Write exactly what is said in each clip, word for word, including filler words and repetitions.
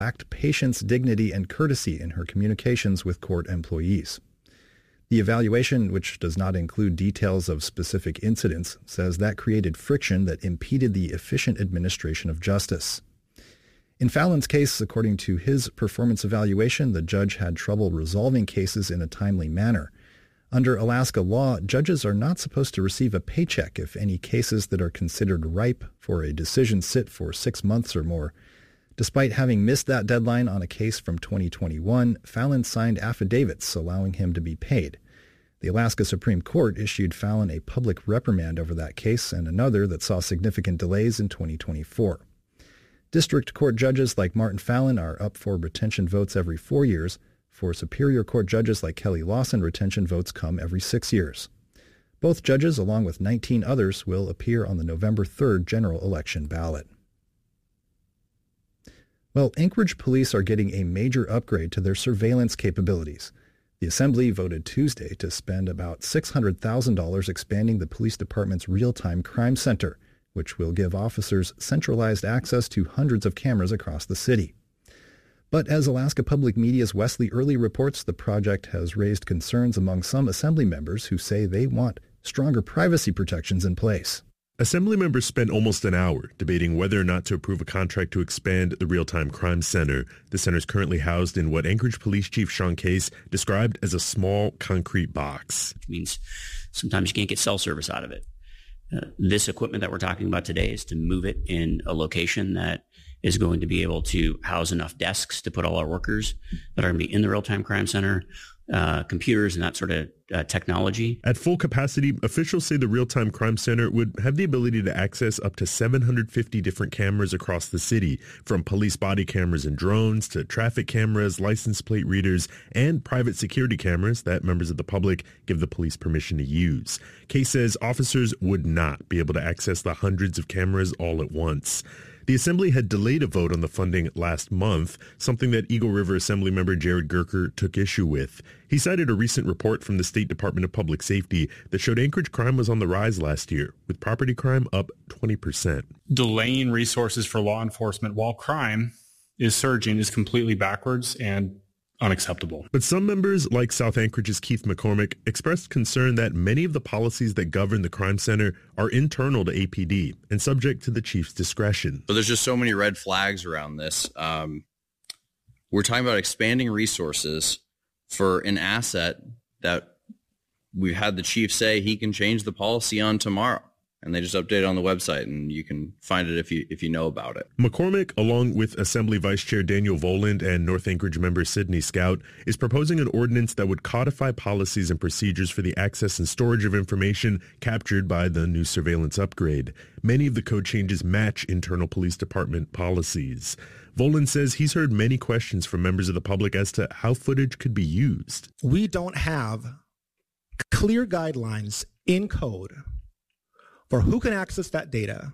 lacked patience, dignity, and courtesy in her communications with court employees. The evaluation, which does not include details of specific incidents, says that created friction that impeded the efficient administration of justice. In Fallon's case, according to his performance evaluation, the judge had trouble resolving cases in a timely manner. Under Alaska law, judges are not supposed to receive a paycheck if any cases that are considered ripe for a decision sit for six months or more. Despite having missed that deadline on a case from twenty twenty-one, Fallon signed affidavits allowing him to be paid. The Alaska Supreme Court issued Fallon a public reprimand over that case and another that saw significant delays in twenty twenty-four. District court judges like Martin Fallon are up for retention votes every four years. For Superior Court judges like Kelly Lawson, retention votes come every six years. Both judges, along with nineteen others, will appear on the November third general election ballot. Well, Anchorage police are getting a major upgrade to their surveillance capabilities. The Assembly voted Tuesday to spend about six hundred thousand dollars expanding the police department's real-time crime center, which will give officers centralized access to hundreds of cameras across the city. But as Alaska Public Media's Wesley Early reports, the project has raised concerns among some Assembly members who say they want stronger privacy protections in place. Assembly members spent almost an hour debating whether or not to approve a contract to expand the Real-Time Crime Center. The center is currently housed in what Anchorage Police Chief Sean Case described as a small concrete box. Which means sometimes you can't get cell service out of it. Uh, this equipment that we're talking about today is to move it in a location that is going to be able to house enough desks to put all our workers that are going to be in the Real-Time Crime Center, uh, computers and that sort of uh, technology. At full capacity, officials say the Real-Time Crime Center would have the ability to access up to seven hundred fifty different cameras across the city, from police body cameras and drones to traffic cameras, license plate readers, and private security cameras that members of the public give the police permission to use. Case says officers would not be able to access the hundreds of cameras all at once. The Assembly had delayed a vote on the funding last month, something that Eagle River Assembly member Jared Gerker took issue with. He cited a recent report from the State Department of Public Safety that showed Anchorage crime was on the rise last year, with property crime up twenty percent. Delaying resources for law enforcement while crime is surging is completely backwards and unacceptable. But some members, like South Anchorage's Keith McCormick, expressed concern that many of the policies that govern the crime center are internal to A P D and subject to the chief's discretion. So there's just so many red flags around this. Um, we're talking about expanding resources for an asset that we had the chief say he can change the policy on tomorrow. And they just update it on the website, and you can find it if you if you know about it. McCormick, along with Assembly Vice Chair Daniel Voland and North Anchorage member Sidney Scout, is proposing an ordinance that would codify policies and procedures for the access and storage of information captured by the new surveillance upgrade. Many of the code changes match internal police department policies. Voland says he's heard many questions from members of the public as to how footage could be used. We don't have clear guidelines in code for who can access that data.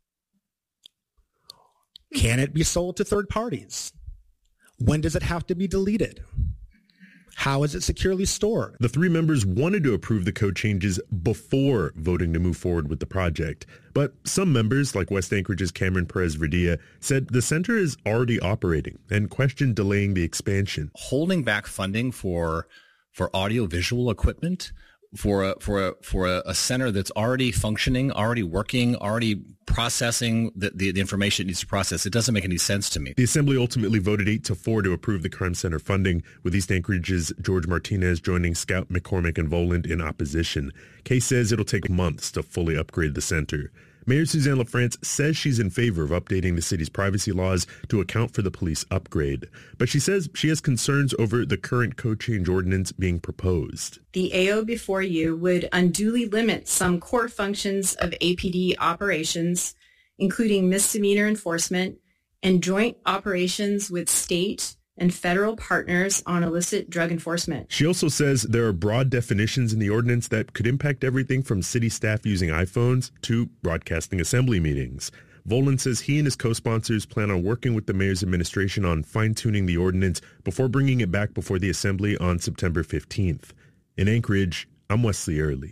Can it be sold to third parties? When does it have to be deleted? How is it securely stored? The three members wanted to approve the code changes before voting to move forward with the project. But some members, like West Anchorage's Cameron Perez-Verdia, said the center is already operating and questioned delaying the expansion. Holding back funding for for audiovisual equipment for a for a for a, a center that's already functioning, already working, already processing the, the, the information it needs to process, it doesn't make any sense to me. The Assembly ultimately voted eight to four to approve the crime center funding, with East Anchorage's George Martinez joining Scout, McCormick, and Voland in opposition. Case says it'll take months to fully upgrade the center. Mayor Suzanne LaFrance says she's in favor of updating the city's privacy laws to account for the police upgrade. But she says she has concerns over the current code change ordinance being proposed. The A O before you would unduly limit some core functions of A P D operations, including misdemeanor enforcement and joint operations with state and federal partners on illicit drug enforcement. She also says there are broad definitions in the ordinance that could impact everything from city staff using iPhones to broadcasting assembly meetings. Voland says he and his co-sponsors plan on working with the mayor's administration on fine-tuning the ordinance before bringing it back before the assembly on September fifteenth. In Anchorage, I'm Wesley Early.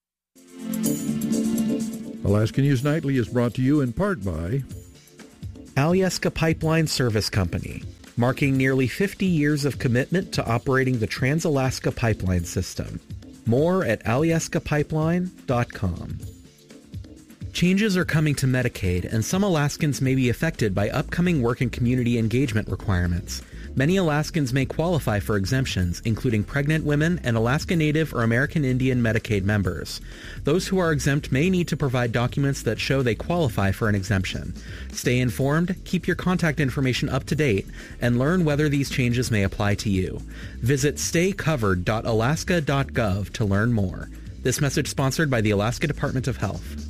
Alaska News Nightly is brought to you in part by Alyeska Pipeline Service Company, marking nearly fifty years of commitment to operating the Trans-Alaska Pipeline System. More at alyeska pipeline dot com. Changes are coming to Medicaid, and some Alaskans may be affected by upcoming work and community engagement requirements. Many Alaskans may qualify for exemptions, including pregnant women and Alaska Native or American Indian Medicaid members. Those who are exempt may need to provide documents that show they qualify for an exemption. Stay informed, keep your contact information up to date, and learn whether these changes may apply to you. Visit stay covered dot alaska dot gov to learn more. This message sponsored by the Alaska Department of Health.